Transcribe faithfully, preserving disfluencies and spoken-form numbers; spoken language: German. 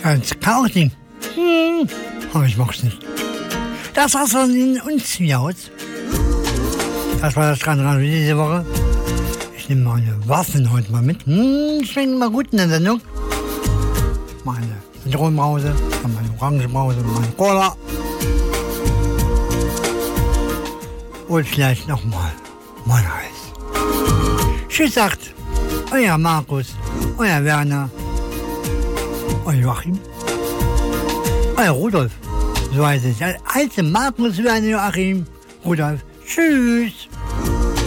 Als Kauting? Hm, aber ich mach's nicht. Das war's von in uns hier aus. Das war das Grand Radio diese Woche. Ich nehme meine Waffen heute mal mit. Hm, ich bin mal gut in der Sendung. Meine Zitronenbrause, meine Orangenbrause, meine Cola. Und vielleicht nochmal mein Eis. Tschüss sagt euer Markus, euer Werner, euer Joachim, euer Rudolf. So heißt es. Der alte Markus, Werner, Joachim, Rudolf. Tschüss.